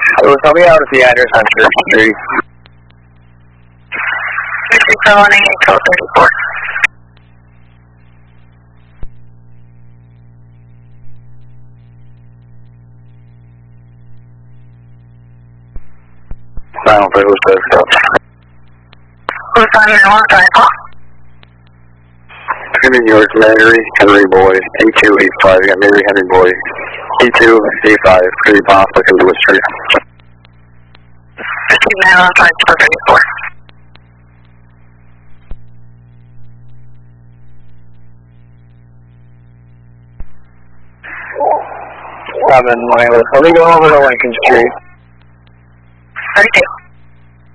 Tell me out of the address on Church Street. 6718 code 34. I don't think it was that stuff. Who's on your one time, huh? New York, Mary, Henry Boy, A285. You got Mary, Henry Boy, A285. Pretty possible to Lewis Street. 5915 code 34. Robin, let me go over to Lincoln Street. 32.